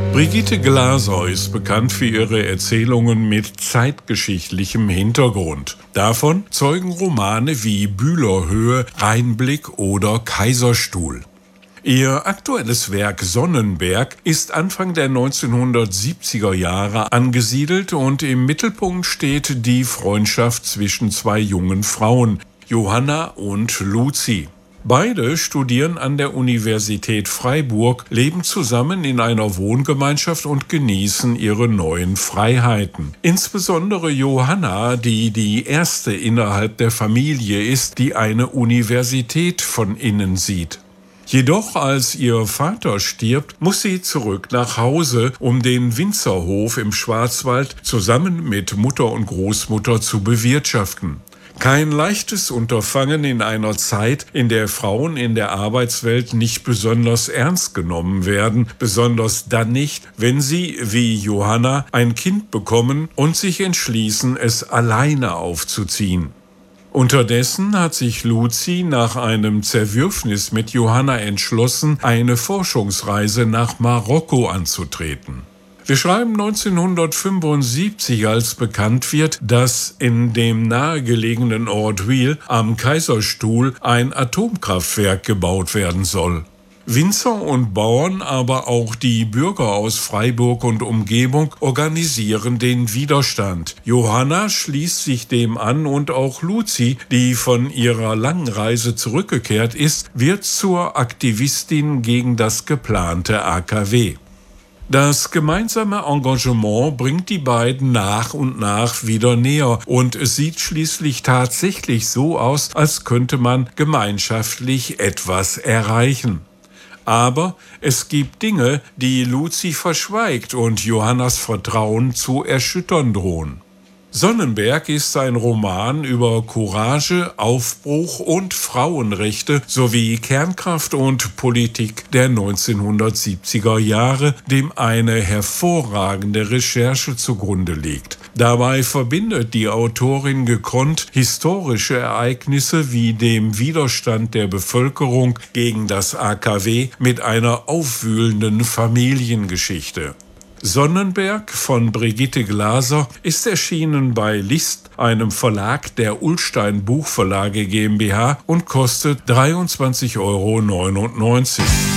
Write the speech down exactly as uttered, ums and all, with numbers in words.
Brigitte Glaser ist bekannt für ihre Erzählungen mit zeitgeschichtlichem Hintergrund. Davon zeugen Romane wie Bühlerhöhe, Rheinblick oder Kaiserstuhl. Ihr aktuelles Werk Sonnenberg ist Anfang der neunzehnhundertsiebziger Jahre angesiedelt und im Mittelpunkt steht die Freundschaft zwischen zwei jungen Frauen, Johanna und Luzi. Beide studieren an der Universität Freiburg, leben zusammen in einer Wohngemeinschaft und genießen ihre neuen Freiheiten. Insbesondere Johanna, die die erste innerhalb der Familie ist, die eine Universität von innen sieht. Jedoch, als ihr Vater stirbt, muss sie zurück nach Hause, um den Winzerhof im Schwarzwald zusammen mit Mutter und Großmutter zu bewirtschaften. Kein leichtes Unterfangen in einer Zeit, in der Frauen in der Arbeitswelt nicht besonders ernst genommen werden, besonders dann nicht, wenn sie, wie Johanna, ein Kind bekommen und sich entschließen, es alleine aufzuziehen. Unterdessen hat sich Luzi nach einem Zerwürfnis mit Johanna entschlossen, eine Forschungsreise nach Marokko anzutreten. Wir schreiben neunzehnhundertfünfundsiebzig, als bekannt wird, dass in dem nahegelegenen Ort Wil am Kaiserstuhl ein Atomkraftwerk gebaut werden soll. Winzer und Bauern, aber auch die Bürger aus Freiburg und Umgebung organisieren den Widerstand. Johanna schließt sich dem an und auch Luzi, die von ihrer langen Reise zurückgekehrt ist, wird zur Aktivistin gegen das geplante A K W. Das gemeinsame Engagement bringt die beiden nach und nach wieder näher und es sieht schließlich tatsächlich so aus, als könnte man gemeinschaftlich etwas erreichen. Aber es gibt Dinge, die Luzi verschweigt und Johannas Vertrauen zu erschüttern drohen. Sonnenberg ist ein Roman über Courage, Aufbruch und Frauenrechte sowie Kernkraft und Politik der neunzehnhundertsiebziger Jahre, dem eine hervorragende Recherche zugrunde liegt. Dabei verbindet die Autorin gekonnt historische Ereignisse wie dem Widerstand der Bevölkerung gegen das A K W mit einer aufwühlenden Familiengeschichte. Sonnenberg von Brigitte Glaser ist erschienen bei List, einem Verlag der Ullstein Buchverlage GmbH, und kostet dreiundzwanzig Euro neunundneunzig.